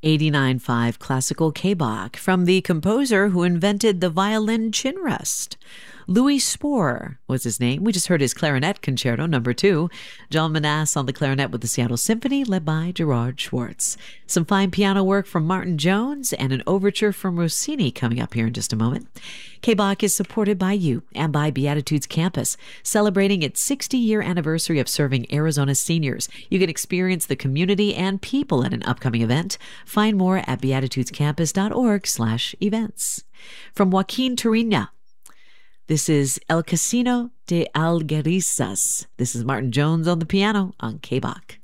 89.5 Classical K-Bach from the composer who invented the violin chin rest. Louis Spohr was his name. We just heard his Clarinet Concerto No. 2. John Manasse on the clarinet with the Seattle Symphony, led by Gerard Schwartz. Some fine piano work from Martin Jones and an overture from Rossini coming up here in just a moment. K-Bach is supported by you and by Beatitudes Campus, celebrating its 60-year anniversary of serving Arizona's seniors. You can experience the community and people at an upcoming event. Find more at beatitudescampus.org/events. From Joaquin Turina, this is El Casino de Algeciras. This is Martin Jones on the piano on K-Bach.